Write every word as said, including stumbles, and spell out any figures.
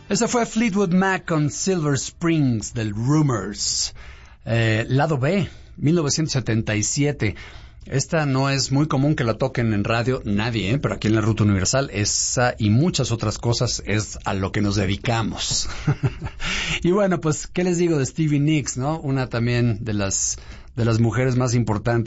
Ese fue Fleetwood Mac con Silver Springs del Rumors. Eh, lado B, mil novecientos setenta y siete. Esta no es muy común que la toquen en radio nadie, ¿eh? Pero aquí en la Ruta Universal, esa y muchas otras cosas es a lo que nos dedicamos. Y bueno, pues, ¿qué les digo de Stevie Nicks, no? Una también de las, de las mujeres más importantes